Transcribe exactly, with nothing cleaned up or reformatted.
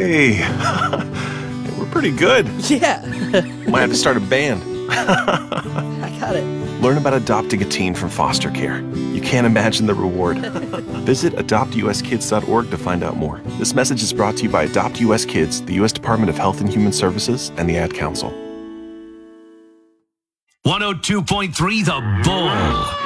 Hey, we're pretty good. Yeah. Might have to start a band. I got it. Learn about adopting a teen from foster care. You can't imagine the reward. Visit adopt u s kids dot org to find out more. This message is brought to you by Adopt U S Kids, the U S Department of Health and Human Services, and the Ad Council. one oh two point three The Bull.